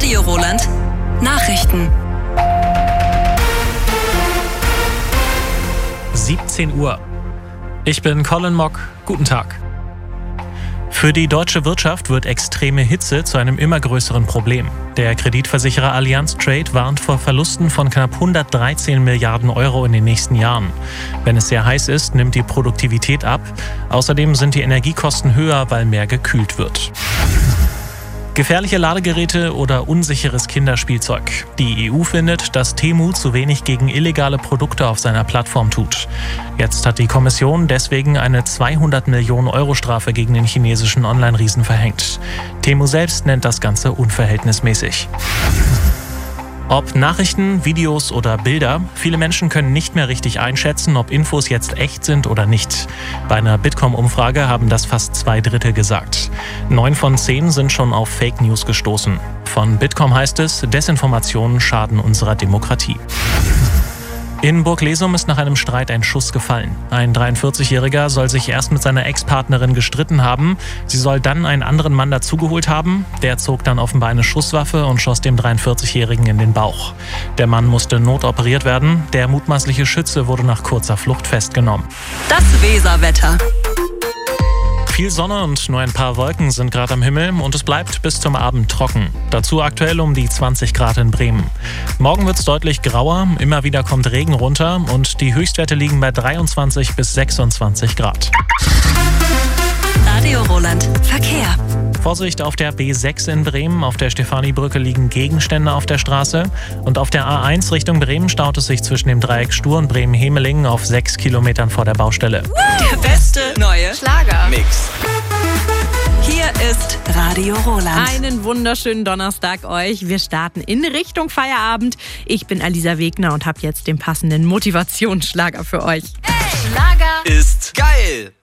Radio Roland. Nachrichten. 17 Uhr. Ich bin Colin Mock. Guten Tag. Für die deutsche Wirtschaft wird extreme Hitze zu einem immer größeren Problem. Der Kreditversicherer Allianz Trade warnt vor Verlusten von knapp 113 Milliarden Euro in den nächsten Jahren. Wenn es sehr heiß ist, nimmt die Produktivität ab. Außerdem sind die Energiekosten höher, weil mehr gekühlt wird. Gefährliche Ladegeräte oder unsicheres Kinderspielzeug. Die EU findet, dass Temu zu wenig gegen illegale Produkte auf seiner Plattform tut. Jetzt hat die Kommission deswegen eine 200 Millionen Euro Strafe gegen den chinesischen Online-Riesen verhängt. Temu selbst nennt das Ganze unverhältnismäßig. Ob Nachrichten, Videos oder Bilder, viele Menschen können nicht mehr richtig einschätzen, ob Infos jetzt echt sind oder nicht. Bei einer Bitkom-Umfrage haben das fast 2/3 gesagt. 9 von 10 sind schon auf Fake News gestoßen. Von Bitkom heißt es, Desinformationen schaden unserer Demokratie. In Burglesum ist nach einem Streit ein Schuss gefallen. Ein 43-Jähriger soll sich erst mit seiner Ex-Partnerin gestritten haben. Sie soll dann einen anderen Mann dazugeholt haben. Der zog dann offenbar eine Schusswaffe und schoss dem 43-Jährigen in den Bauch. Der Mann musste notoperiert werden. Der mutmaßliche Schütze wurde nach kurzer Flucht festgenommen. Das Weserwetter. Viel Sonne und nur ein paar Wolken sind gerade am Himmel und es bleibt bis zum Abend trocken. Dazu aktuell um die 20 Grad in Bremen. Morgen wird es deutlich grauer, immer wieder kommt Regen runter und die Höchstwerte liegen bei 23 bis 26 Grad. Radio Roland. Verkehr. Vorsicht auf der B6 in Bremen. Auf der Stefanibrücke liegen Gegenstände auf der Straße. Und auf der A1 Richtung Bremen staut es sich zwischen dem Dreieck Stur und Bremen-Hemelingen auf 6 Kilometern vor der Baustelle. Der beste neue Schlager-Mix. Hier ist Radio Roland. Einen wunderschönen Donnerstag euch. Wir starten in Richtung Feierabend. Ich bin Alisa Wegner und habe jetzt den passenden Motivationsschlager für euch. Hey, Schlager Ist geil.